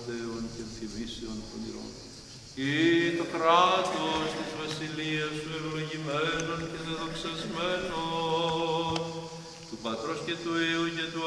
ματέων και θυμήσεων πονηρών. Ή το κράτος της βασιλείας σου ευλογημένων και δεδοξασμένων, του Πατρός και του Υιού και του